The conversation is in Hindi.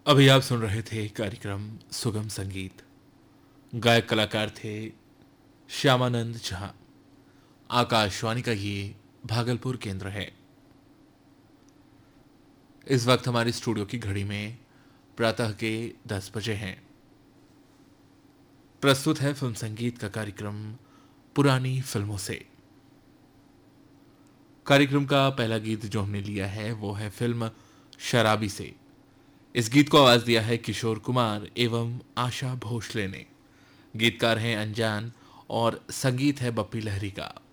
अभी आप सुन रहे थे कार्यक्रम सुगम संगीत। गायक कलाकार थे श्यामानंद झा। आकाशवाणी का ये भागलपुर केंद्र है। इस वक्त हमारी स्टूडियो की घड़ी में प्रातः के 10 बजे हैं। प्रस्तुत है फिल्म संगीत का कार्यक्रम पुरानी फिल्मों से। कार्यक्रम का पहला गीत जो हमने लिया है वो है फिल्म शराबी से। इस गीत को आवाज दिया है किशोर कुमार एवं आशा भोसले ने। गीतकार हैं अनजान और संगीत है बप्पी लहरी का।